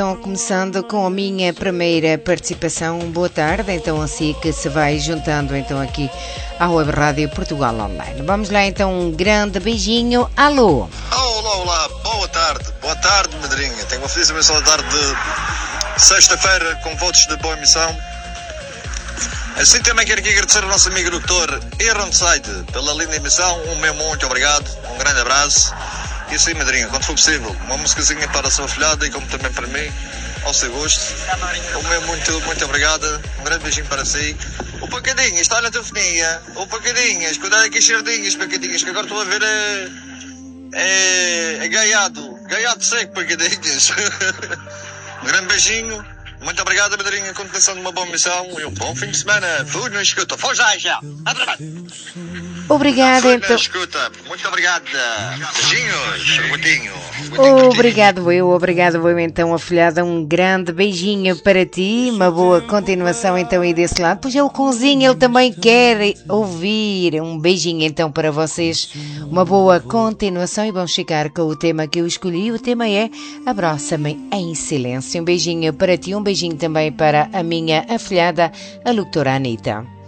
Então, começando com a minha primeira participação, boa tarde, então assim que se vai juntando então aqui à Web Rádio Portugal Online. Vamos lá então, um grande beijinho, alô! Olá, boa tarde madrinha, tenho uma feliz emissão da tarde de sexta-feira com votos de boa emissão. Assim também quero aqui agradecer ao nosso amigo doutor Ironside pela linda emissão, um meu muito obrigado, um grande abraço. E assim, madrinha, quando for possível, uma musicazinha para a sua filhada e como também para mim, ao seu gosto. O meu muito obrigado, um grande beijinho para si. O Pacadinhas está na telefonia, o Pacadinhas, cuidado aqui cheiradinhas, Pacadinhas, que agora estou a ver gaiado seco, Pacadinhas. Um grande beijinho, muito obrigado, madrinha, continuação de uma boa missão e um bom fim de semana. Fui na escuta, foi já. Obrigada, então. Escuta, muito obrigado. Beijinhos, Gutinho. Obrigado eu, então, afilhada, um grande beijinho para ti, uma boa continuação então aí desse lado. Pois é, o Conzinho, ele também quer ouvir, um beijinho então para vocês, uma boa continuação e vamos ficar com o tema que eu escolhi, o tema é Abraça-me em Silêncio. Um beijinho para ti, um beijinho também para a minha afilhada, a locutora Anitta.